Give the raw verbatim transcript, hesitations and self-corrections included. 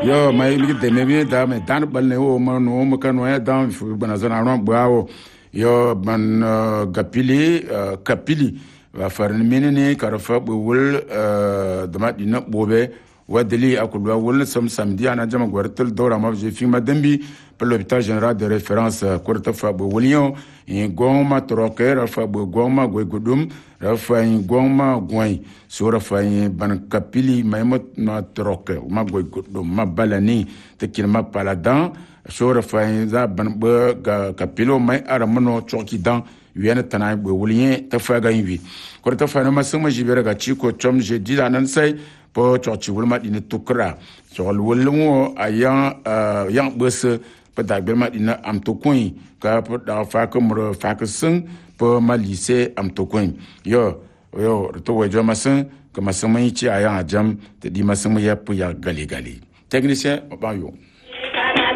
yo mai li de me da me dan bal ne o ma no ma kan wa dan fu bana zana ron bawo yo ban gapili kapili wa farin menene karfa wul da ma dina bobe wadeli akulwa wul sam samedi ana jama gwartul dora ma je fi madambi pour l'hôpital général de référence kurta fa bo wulion in goma troker fa bo goma goygudum rafa in goma goy sura fa in ban kapili maymot na troker ma goygudum ma balani te kilma paladan sura fa in za ban ba kapilo may aramano choki dan wiana tanay bo wulien ta fa ga invi kurta fa no masama jibere ga chiko chom je di nan sai po chochi wulma dine tukra so wulmo ayan yang bus pada belma dina am tokoi ka po da fa ko mo fa ko sun po ma lycée am tokoi yo yo to wajo masan ko masan mai ci ayan ajam te di masan ya pu ya gali gali technicien ba yo